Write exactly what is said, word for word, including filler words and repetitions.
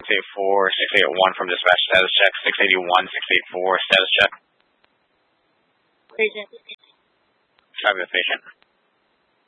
eight four, six eight one from dispatch, status check, six eighty-one, six eighty-four, status check. Patient. Drive the patient.